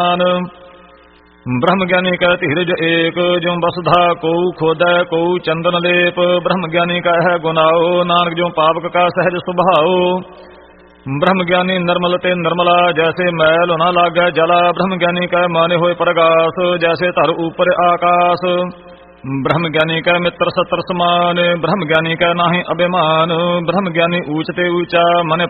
ब्रह्म ज्ञानी का धीरज एक, जो बसधा को खोदै को चंदन लेप। ब्रह्म ज्ञानी का है गुनाओ, नानक जो पावक का सहज स्वभाव। ब्रह्म ज्ञानी निर्मल ते निर्मला, जैसे मैल न लागे जला। ब्रह्म ज्ञानी का माने होए प्रगास, जैसे धर ऊपर आकाश। ब्रह्म ज्ञानी का मित्र सत्र समान, ब्रह्म ज्ञानी का नाहि अभिमान। ब्रह्म ज्ञानी ऊंचते ऊंचा, मन